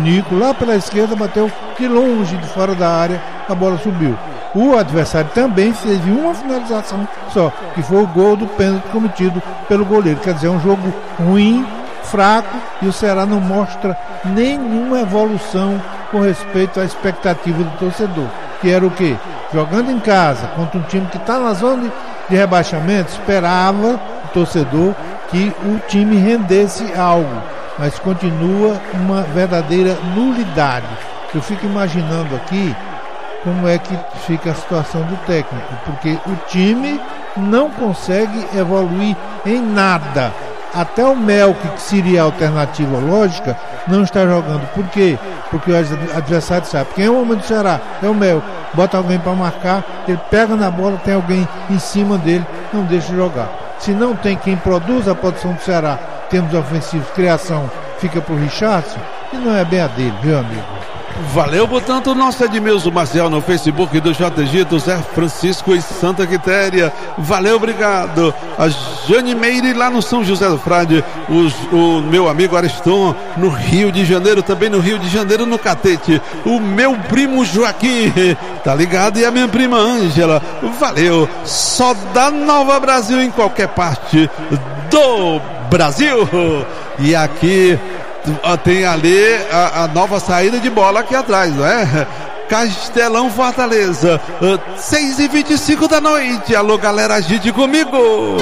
Nico lá pela esquerda, bateu de longe, de fora da área, a bola subiu. O adversário também teve uma finalização só, que foi o gol do pênalti cometido pelo goleiro. Quer dizer, é um jogo ruim, fraco, e o Ceará não mostra nenhuma evolução com respeito à expectativa do torcedor, que era o quê? Jogando em casa contra um time que está na zona de rebaixamento, esperava o torcedor que o time rendesse algo, mas continua uma verdadeira nulidade. Eu fico imaginando aqui como é que fica a situação do técnico, porque o time não consegue evoluir em nada. Até o Melk, que seria a alternativa lógica, não está jogando. Por quê? Porque o adversário sabe. Quem é o homem do Ceará? É o Melk. Bota alguém para marcar, ele pega na bola, tem alguém em cima dele, não deixa jogar. Se não tem quem produz a produção do Ceará, temos ofensivos, criação, fica pro Richardson, e não é bem a dele, viu, amigo? Valeu, portanto, o nosso Edmilson Marcial no Facebook do JG, do Zé Francisco e Santa Quitéria. Valeu, obrigado. A Jane Meire lá no São José do Frade. O meu amigo Ariston no Rio de Janeiro, também no Rio de Janeiro, no Catete. O meu primo Joaquim, tá ligado? E a minha prima Ângela. Valeu. Só da Nova Brasil em qualquer parte do Brasil. E aqui tem ali a nova saída de bola aqui atrás, não é? Castelão Fortaleza, 6h25 da noite. Alô, galera, agite comigo.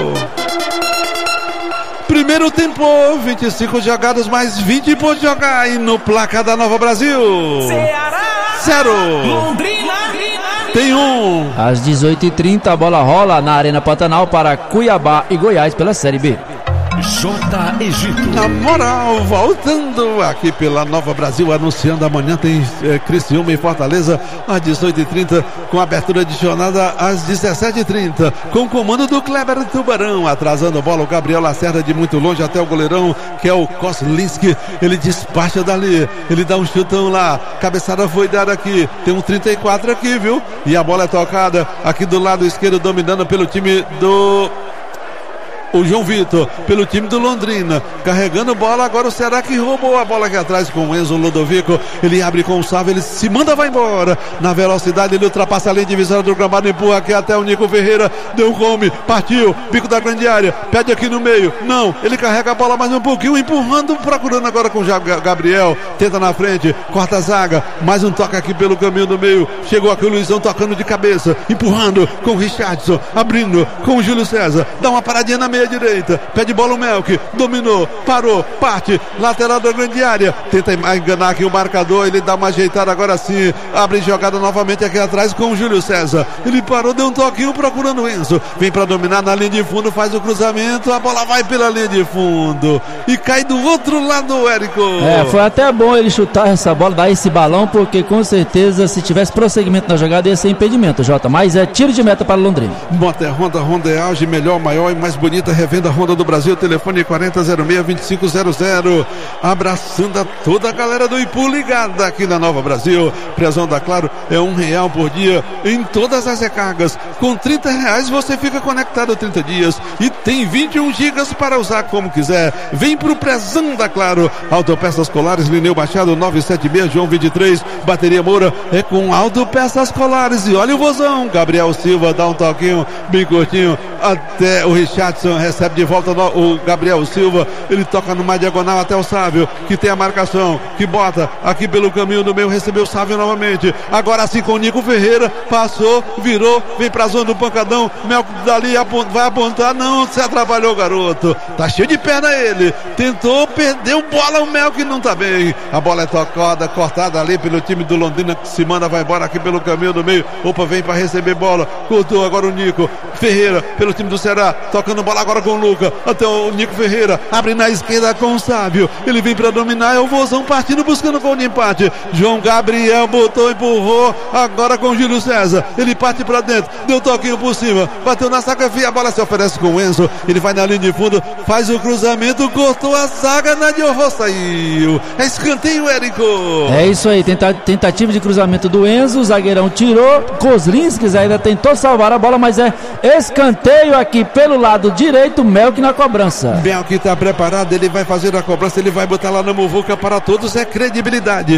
Primeiro tempo, 25 jogadas mais 20 por jogar. E no placar da Nova Brasil, Ceará 0, Londrina tem 1. Às 18h30 a bola rola na Arena Pantanal para Cuiabá e Goiás pela Série B. J. Egito. Na moral, voltando aqui pela Nova Brasil, anunciando amanhã tem Criciúma e Fortaleza às 18h30, com abertura de jornada às 17h30, com comando do Kleber Tubarão, atrasando a bola, o Gabriel Lacerda de muito longe até o goleirão, que é o Koslinski, ele despacha dali, ele dá um chutão lá, cabeçada foi dada aqui, tem um 34 aqui, viu? E a bola é tocada aqui do lado esquerdo, dominando pelo time do... o João Vitor, pelo time do Londrina, carregando bola, agora o Ceará que roubou a bola aqui atrás com o Enzo Ludovico, ele abre com o Sávio, ele se manda, vai embora, na velocidade ele ultrapassa a linha divisória do gramado, empurra aqui até o Nico Ferreira, deu home, partiu, bico da grande área, pede aqui no meio, não, ele carrega a bola mais um pouquinho, empurrando, procurando agora com o Gabriel, tenta na frente, corta a zaga, mais um toque aqui pelo caminho do meio, chegou aqui o Luizão tocando de cabeça, empurrando com o Richardson, abrindo com o Júlio César, dá uma paradinha na meia direita, pede bola o Melk, dominou, parou, parte, lateral da grande área, tenta enganar aqui o marcador, ele dá uma ajeitada agora sim, abre jogada novamente aqui atrás com o Júlio César, ele parou, deu um toquinho procurando o Enzo, vem para dominar na linha de fundo, faz o cruzamento, a bola vai pela linha de fundo e cai do outro lado, Érico. Foi até bom ele chutar essa bola, dar esse balão, porque com certeza se tivesse prosseguimento na jogada ia ser impedimento, Jota, mas é tiro de meta para Londrina. Honda é auge, melhor, maior e mais bonita revenda Honda do Brasil, telefone 4006-2500, abraçando a toda a galera do Ipu ligada aqui na Nova Brasil. Prezão da Claro é R$1 por dia em todas as recargas, com R$30 você fica conectado 30 dias e tem 21 gigas para usar como quiser. Vem pro Prezão da Claro. Autopeças Colares, Lineu Machado 976, João 23, Bateria Moura é com Autopeças Colares. E olha o vozão, Gabriel Silva dá um toquinho bem curtinho até o Richardson, recebe de volta o Gabriel Silva, ele toca numa diagonal até o Sávio, que tem a marcação, que bota aqui pelo caminho do meio, recebeu o Sávio novamente, agora sim com o Nico Ferreira, passou, virou, vem pra zona do pancadão, Melco dali vai apontar, não, se atrapalhou o garoto, tá cheio de perna ele, tentou, perdeu bola, o Melco não tá bem, a bola é tocada, cortada ali pelo time do Londrina, que se manda, vai embora aqui pelo caminho do meio, opa, vem pra receber bola, cortou agora o Nico Ferreira, pelo time do Ceará, tocando bola agora com o Luca, até o Nico Ferreira, abre na esquerda com o Sávio, ele vem pra dominar, é o Vozão partindo, buscando gol de empate, João Gabriel botou, empurrou, agora com o Júlio César, ele parte pra dentro, deu toquinho por cima, bateu na saca, a bola se oferece com o Enzo, ele vai na linha de fundo, faz o cruzamento, cortou a zaga, Nadiorro saiu, é escanteio, Érico. É isso aí, tentativa de cruzamento do Enzo, o zagueirão tirou, Koslinski ainda tentou salvar a bola, mas é escanteio aqui pelo lado direito, Melk na cobrança. Melk está preparado, ele vai fazer a cobrança, ele vai botar lá na muvuca para todos, é credibilidade.